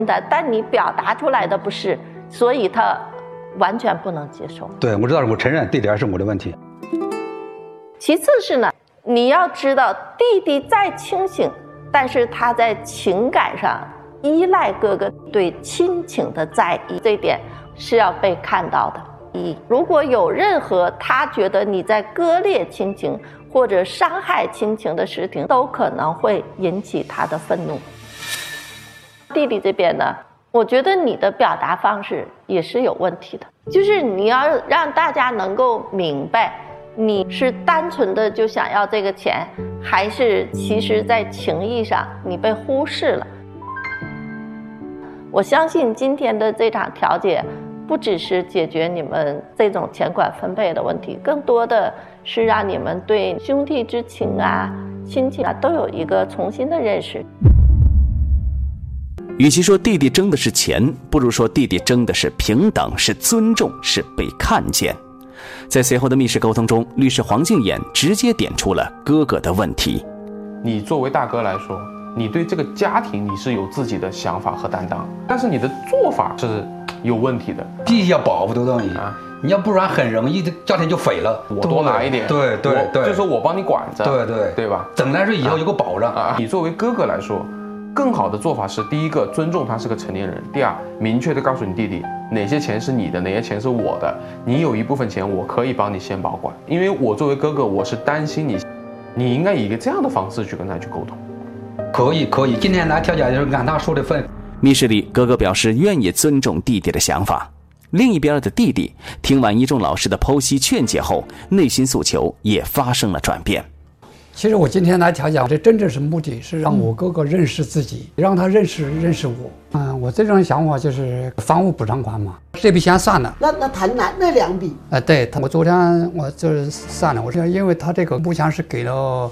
的，但你表达出来的不是，所以他完全不能接受。 对，我知道，我承认弟弟还是我的问题。 其次是呢，你要知道弟弟再清醒，但是他在情感上依赖哥哥对亲情的在意，这一点是要被看到的。如果有任何他觉得你在割裂亲情或者伤害亲情的事情，都可能会引起他的愤怒。弟弟这边呢，我觉得你的表达方式也是有问题的，就是你要让大家能够明白，你是单纯的就想要这个钱，还是其实在情义上你被忽视了。我相信今天的这场调解不只是解决你们这种钱款分配的问题，更多的是让你们对兄弟之情啊、亲情啊都有一个重新的认识。 与其说弟弟争的是钱，不如说弟弟争的是平等，是尊重，是被看见。在随后的密室沟通中，律师黄静妍直接点出了哥哥的问题。 你作为大哥来说，你对这个家庭你是有自己的想法和担当，但是你的做法是有问题的。 必须要保护这个东西啊，你要不然很容易这家庭就毁了。 我多拿一点， 对， 就说我帮你管着，对吧？ 等来说以后有个保障啊。你作为哥哥来说，更好的做法是：第一个，尊重他是个成年人；第二，明确的告诉你弟弟，哪些钱是你的，哪些钱是我的。你有一部分钱，我可以帮你先保管，因为我作为哥哥，我是担心你。你应该以一个这样的方式去跟他去沟通。 可以，今天来调解就是按他说的分。 密室里，哥哥表示愿意尊重弟弟的想法。另一边的弟弟听完一众老师的剖析劝解后，内心诉求也发生了转变。 其实我今天来调解，这真正是目的是让我哥哥认识自己，让他认识我。我这种想法就是房屋补偿款嘛，这笔钱算了。 那谈那两笔？ 对，我昨天我就是算了，我说因为他这个目前是给了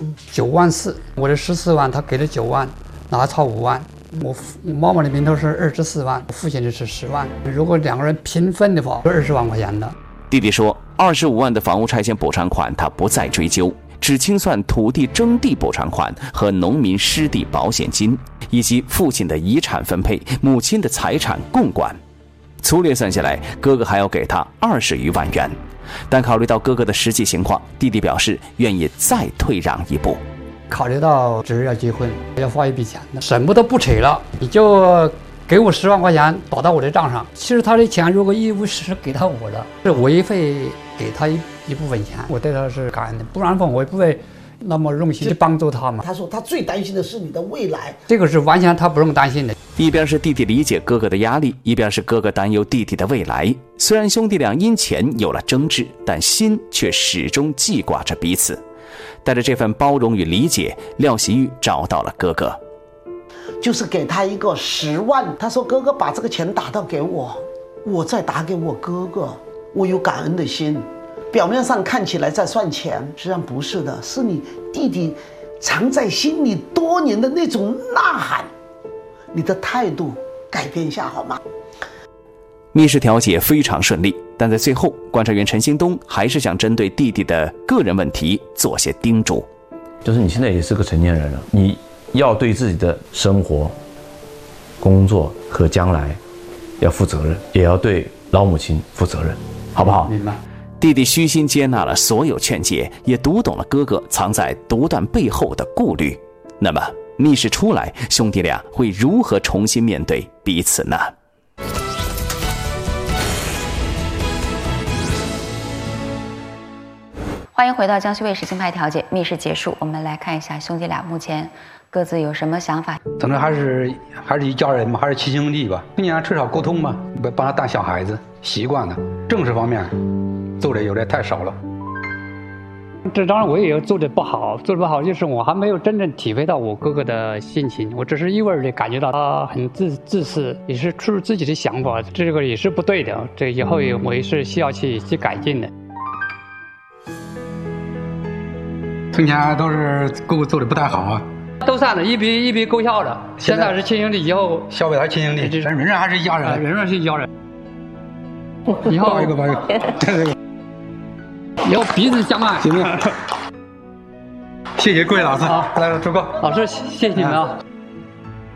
9万4，我的14万，他给了9万，拿超5万。我妈妈的名头是24万，我父亲的是10万。如果两个人平分的话，是20万块钱的。 弟弟说，25万的房屋拆迁补偿款他不再追究，只清算土地征地补偿款和农民失地保险金，以及父亲的遗产分配、母亲的财产共管。粗略算下来，哥哥还要给他20余万元。但考虑到哥哥的实际情况，弟弟表示愿意再退让一步。 考虑到侄儿要结婚，要花一笔钱的，什么都不扯了，你就给我10万块钱打到我的账上。其实他的钱如果一无是给他我的，是我也会给他一部分钱，我对他是感恩的，不然的话我也不会那么用心去帮助他嘛。 他说他最担心的是你的未来， 这个是完全他不用担心的。 一边是弟弟理解哥哥的压力，一边是哥哥担忧弟弟的未来。虽然兄弟俩因钱有了争执，但心却始终记挂着彼此。带着这份包容与理解，廖习玉找到了哥哥， 就是给他一个10万。他说哥哥把这个钱打到给我，我再打给我哥哥，我有感恩的心。表面上看起来在算钱，实际上不是的，是你弟弟藏在心里多年的那种呐喊，你的态度改变一下好吗？ 密室调解非常顺利，但在最后，观察员陈兴东还是想针对弟弟的个人问题做些叮嘱。 就是你现在也是个成年人了，你要对自己的生活、工作和将来要负责任，也要对老母亲负责任，好不好？ 明白。 弟弟虚心接纳了所有劝解，也读懂了哥哥藏在独断背后的顾虑。那么，密室出来，兄弟俩会如何重新面对彼此呢？ 欢迎回到江西卫视新派调解，密室结束，我们来看一下兄弟俩目前各自有什么想法。 反正还是一家人嘛，还是亲兄弟吧。今年至少沟通嘛，不把他当小孩子，习惯了。正式方面做的有点太少了。 这当然我也有做的不好，做的不好就是我还没有真正体会到我哥哥的心情，我只是一味的感觉到他很自私，也是出自己的想法，这个也是不对的，这以后我也是需要去改进的。 从前都是做的不太好啊， 都散了，一笔勾销了。现在是亲兄弟，以后消费还是亲兄弟，但仍然还是一家人， 仍然是一家人。以后抱一个， 以后彼此相爱。 行，谢谢各位老师，来，朱哥， 老师谢谢你们啊。